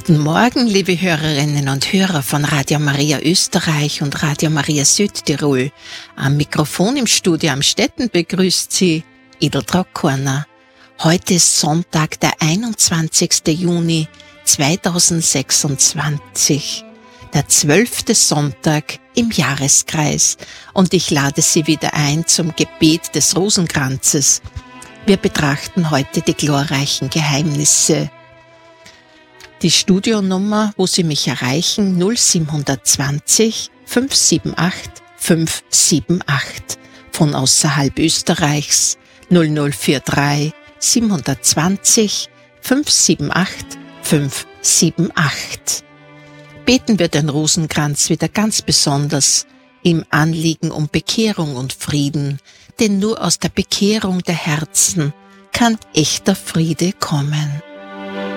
Guten Morgen, liebe Hörerinnen und Hörer von Radio Maria Österreich und Radio Maria Südtirol. Am Mikrofon im Studio Amstetten begrüßt Sie Idel Trockhorner. Heute ist Sonntag, der 21. Juni 2026, der 12. Sonntag im Jahreskreis, und ich lade Sie wieder ein zum Gebet des Rosenkranzes. Wir betrachten heute die glorreichen Geheimnisse. Die Studionummer, wo Sie mich erreichen, 0720 578 578. Von außerhalb Österreichs 0043 720 578 578. Beten wir den Rosenkranz wieder ganz besonders im Anliegen um Bekehrung und Frieden, denn nur aus der Bekehrung der Herzen kann echter Friede kommen.